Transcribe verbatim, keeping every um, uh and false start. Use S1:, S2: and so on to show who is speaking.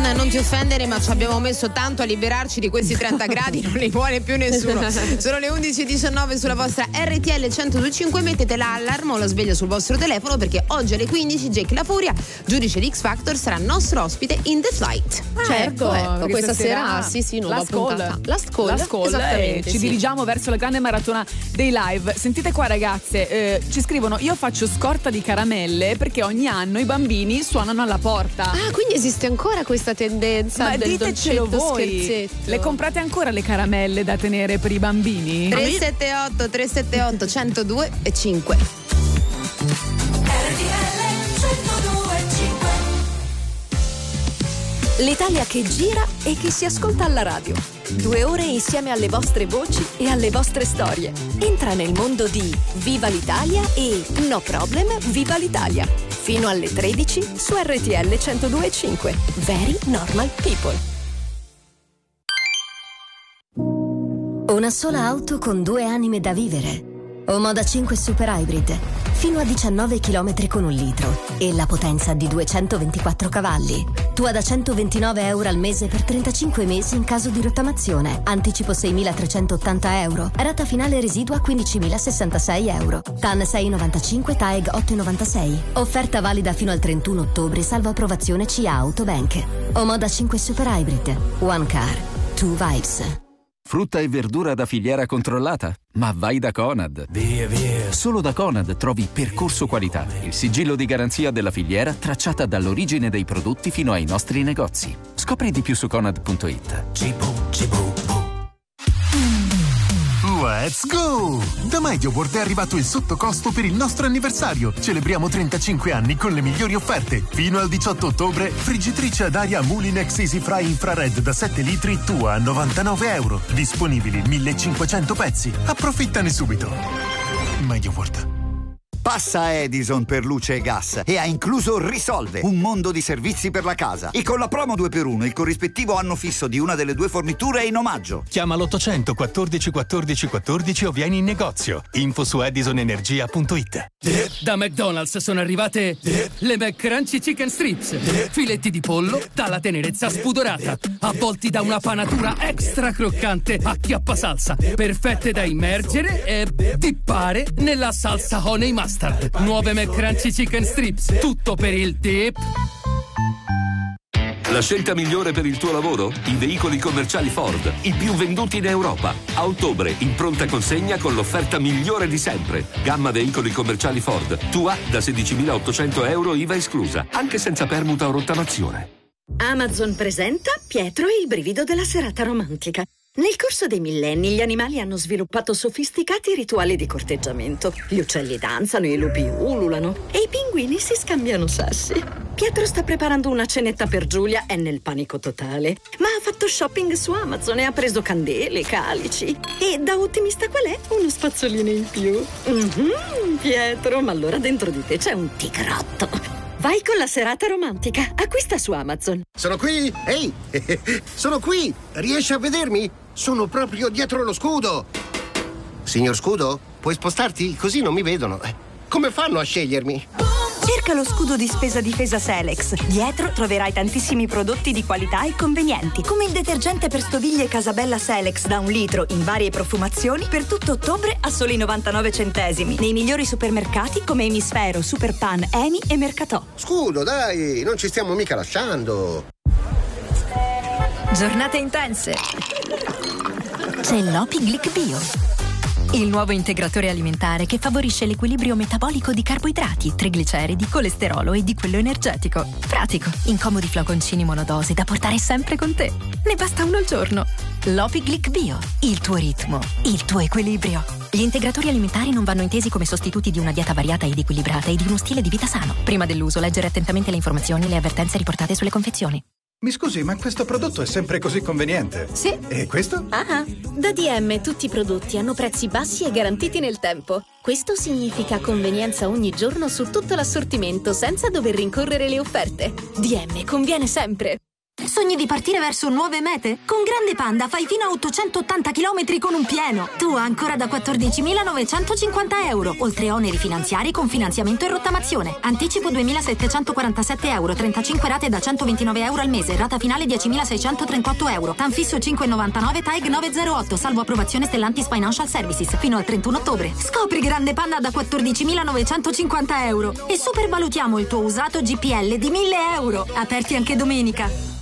S1: non ti offendere, ma ci abbiamo messo tanto a liberarci di questi trenta gradi, non li vuole più nessuno. Sono le undici e diciannove sulla vostra R T L centodue e cinque. Mettete l'allarme o la sveglia sul vostro telefono, perché oggi alle quindici Jake La Furia, giudice di X Factor, sarà nostro ospite in The Flight.
S2: Ah,
S1: certo,
S2: ecco,
S1: ecco, questa sera,
S2: sì sì, nuova
S1: Last
S2: puntata.
S1: Call. Last Call,
S2: Last Call,
S1: esattamente,
S2: e ci
S1: sì.
S2: dirigiamo verso la grande maratona dei live. Sentite qua ragazze, eh, ci scrivono: io faccio scorta di caramelle perché ogni anno i bambini suonano alla porta.
S1: Ah, quindi esiste ancora questa tendenza?
S2: Ma
S1: del
S2: ditecelo
S1: dolcetto
S2: voi,
S1: scherzetto.
S2: le comprate ancora le caramelle da tenere per i bambini?
S1: tre sette otto tre sette otto centodue e cinque.
S3: L'Italia che gira e che si ascolta alla radio. Due ore insieme alle vostre voci e alle vostre storie. Entra nel mondo di Viva l'Italia e No Problem, Viva l'Italia. Fino alle tredici su R T L centodue e cinque. Very Normal People.
S4: Una sola auto con due anime da vivere. Omoda cinque Super Hybrid. Fino a diciannove chilometri con un litro e la potenza di duecentoventiquattro cavalli. Tua da centoventinove euro al mese per trentacinque mesi in caso di rottamazione. Anticipo seimilatrecentottanta euro. Rata finale residua quindicimilasessantasei euro. T A N sei virgola novantacinque, T A E G otto virgola novantasei. Offerta valida fino al trentuno ottobre, salvo approvazione C A Autobank. Omoda cinque Super Hybrid. One car, two vibes.
S5: Frutta e verdura da filiera controllata? Ma vai da Conad.
S6: Via, via.
S5: Solo da Conad trovi Percorso Qualità, il sigillo di garanzia della filiera tracciata dall'origine dei prodotti fino ai nostri negozi. Scopri di più su conad punto it.
S6: Cibo, cibo,
S7: Let's go! Da MediaWorld è arrivato il sottocosto per il nostro anniversario. Celebriamo trentacinque anni con le migliori offerte. Fino al diciotto ottobre, friggitrice ad aria Mulinex EasyFry Infrared da sette litri tua a novantanove euro. Disponibili millecinquecento pezzi. Approfittane subito. MediaWorld.
S8: Passa Edison per luce e gas e ha incluso Risolve, un mondo di servizi per la casa. E con la promo due per uno il corrispettivo anno fisso di una delle due forniture è in omaggio.
S6: Chiama l'ottocento quattordici quattordici quattordici o vieni in negozio. Info su edison energia punto it.
S9: Da McDonald's sono arrivate le McCrunchy Chicken Strips. Filetti di pollo dalla tenerezza spudorata, avvolti da una panatura extra croccante a chiappa salsa, perfette da immergere e dippare nella salsa honey mustard. Nuove McCrunchy Chicken Strips, tutto per il dip.
S10: La scelta migliore per il tuo lavoro? I veicoli commerciali Ford, i più venduti in Europa. A ottobre, in pronta consegna con l'offerta migliore di sempre. Gamma veicoli commerciali Ford, tua da sedicimilaottocento euro I V A esclusa, anche senza permuta o rottamazione.
S11: Amazon presenta Pietro e il brivido della serata romantica. Nel corso dei millenni gli animali hanno sviluppato sofisticati rituali di corteggiamento. Gli uccelli danzano, i lupi ululano e i pinguini si scambiano sassi. Pietro sta preparando una cenetta per Giulia, è nel panico totale. Ma ha fatto shopping su Amazon e ha preso candele, calici. E da ottimista qual è, uno spazzolino in più. Mm-hmm, Pietro, ma allora dentro di te c'è un tigrotto. Vai con la serata romantica. Acquista su Amazon.
S12: Sono qui! Ehi! Sono qui! Riesci a vedermi? Sono proprio dietro lo scudo! Signor Scudo, puoi spostarti? Così non mi vedono. Come fanno a scegliermi?
S13: Cerca lo scudo di spesa difesa Selex. Dietro troverai tantissimi prodotti di qualità e convenienti, come il detergente per stoviglie Casabella Selex da un litro in varie profumazioni per tutto ottobre a soli novantanove centesimi. Nei migliori supermercati come Emisfero, Superpan, Eni e Mercatò.
S12: Scudo, dai, non ci stiamo mica lasciando.
S3: Giornate intense. C'è l'Opi Glic Bio, il nuovo integratore alimentare che favorisce l'equilibrio metabolico di carboidrati, trigliceridi, colesterolo e di quello energetico. Pratico, in comodi flaconcini monodose da portare sempre con te. Ne basta uno al giorno. L'Opi Glic Bio, il tuo ritmo, il tuo equilibrio. Gli integratori alimentari non vanno intesi come sostituti di una dieta variata ed equilibrata e di uno stile di vita sano. Prima dell'uso, leggere attentamente le informazioni e le avvertenze riportate sulle confezioni.
S14: Mi scusi, ma questo prodotto è sempre così conveniente?
S15: Sì.
S14: E questo?
S15: Ah, da D M tutti i prodotti hanno prezzi bassi e garantiti nel tempo. Questo significa convenienza ogni giorno su tutto l'assortimento senza dover rincorrere le offerte. D M conviene sempre.
S16: Sogni di partire verso nuove mete? Con Grande Panda fai fino a ottocentottanta chilometri con un pieno. Tu ancora da quattordicimilanovecentocinquanta euro, oltre oneri finanziari con finanziamento e rottamazione. Anticipo duemilasettecentoquarantasette euro, trentacinque rate da centoventinove euro al mese, rata finale diecimilaseicentotrentotto euro. Tanfisso cinque virgola novantanove, T A E G nove zero otto, salvo approvazione Stellantis Financial Services, fino al trentuno ottobre. Scopri Grande Panda da quattordicimilanovecentocinquanta euro e supervalutiamo il tuo usato G P L di mille euro. Aperti anche domenica.